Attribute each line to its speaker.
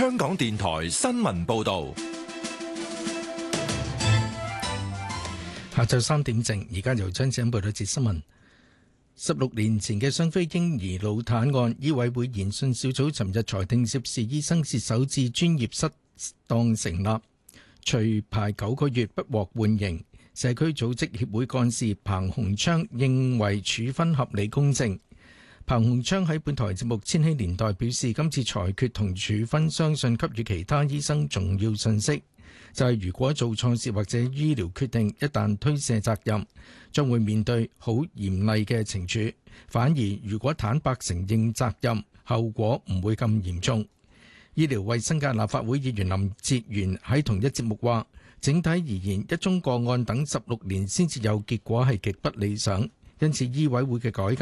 Speaker 1: 香港電台新聞報道。
Speaker 2: 下晝3點正，而家由張子欣報道一節新聞。16年前嘅雙非嬰兒腦癱案，醫委會研訊小組尋日裁定涉事醫生涉手至專業失當成立，除牌9個月，不獲緩刑。社區組織協會幹事彭鴻昌認為處分合理公正。彭鴻昌喺本台節目《千禧年代》表示，今次裁決同處分相信給予其他醫生重要信息，就係如果做錯事或者醫療決定一旦推卸責任，將會面對好嚴厲嘅懲處。反而如果坦白承認責任，後果唔會咁嚴重。醫療衛生界立法會議員林哲玄喺同一節目話，整體而言，一宗個案等16年先至有結果係極不理想，因此醫委會嘅改革